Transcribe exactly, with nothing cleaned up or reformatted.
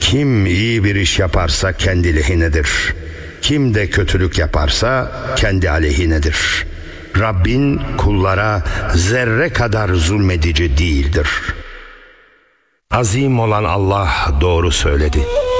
Kim iyi bir iş yaparsa kendi lehinedir. Kim de kötülük yaparsa kendi aleyhinedir. Rabbin kullara zerre kadar zulmedici değildir. Azim olan Allah doğru söyledi.